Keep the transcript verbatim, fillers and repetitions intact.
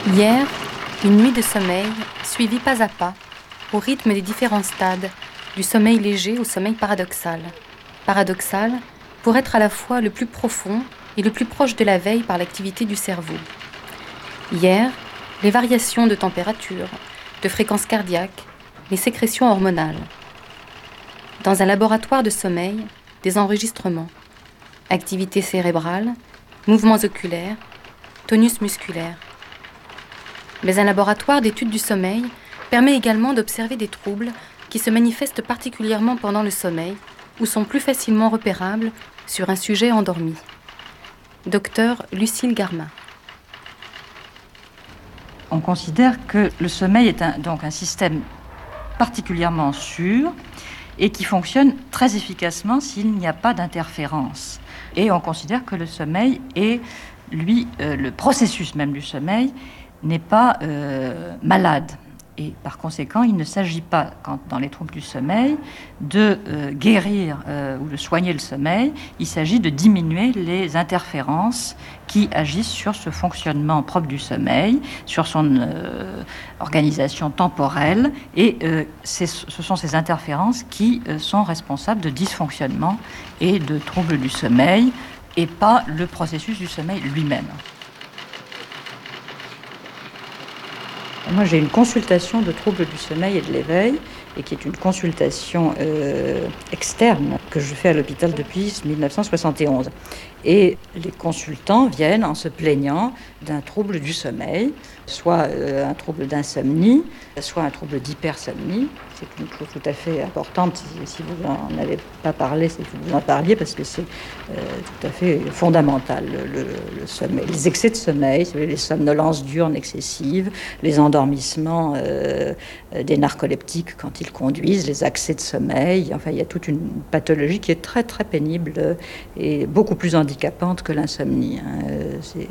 Hier, une nuit de sommeil suivie pas à pas, au rythme des différents stades, du sommeil léger au sommeil paradoxal. Paradoxal pour être à la fois le plus profond et le plus proche de la veille par l'activité du cerveau. Hier, les variations de température, de fréquence cardiaque, les sécrétions hormonales. Dans un laboratoire de sommeil, des enregistrements, activité cérébrale, mouvements oculaires, tonus musculaire. Mais un laboratoire d'études du sommeil permet également d'observer des troubles qui se manifestent particulièrement pendant le sommeil ou sont plus facilement repérables sur un sujet endormi. Docteur Lucille Garma. On considère que le sommeil est un, donc un système particulièrement sûr et qui fonctionne très efficacement s'il n'y a pas d'interférence. Et on considère que le sommeil est, lui, euh, le processus même du sommeil n'est pas euh, malade. Et par conséquent, il ne s'agit pas, quand, dans les troubles du sommeil, de euh, guérir euh, ou de soigner le sommeil. Il s'agit de diminuer les interférences qui agissent sur ce fonctionnement propre du sommeil, sur son euh, organisation temporelle. Et euh, ce sont ces interférences qui euh, sont responsables de dysfonctionnement et de troubles du sommeil, et pas le processus du sommeil lui-même. Moi, j'ai une consultation de troubles du sommeil et de l'éveil, et qui est une consultation euh, externe que je fais à l'hôpital depuis dix-neuf cent soixante et onze. Et les consultants viennent en se plaignant d'un trouble du sommeil, soit euh, un trouble d'insomnie, soit un trouble d'hypersomnie. C'est une chose tout à fait importante. Si, si vous n'en avez pas parlé, c'est que vous en parliez, parce que c'est euh, tout à fait fondamental. Le, le, le sommeil, les excès de sommeil, les somnolences diurnes excessives, les endormissements euh, des narcoleptiques quand ils conduisent, les accès de sommeil. Enfin, il y a toute une pathologie qui est très très pénible et beaucoup plus handicapante que l'insomnie. Hein. C'est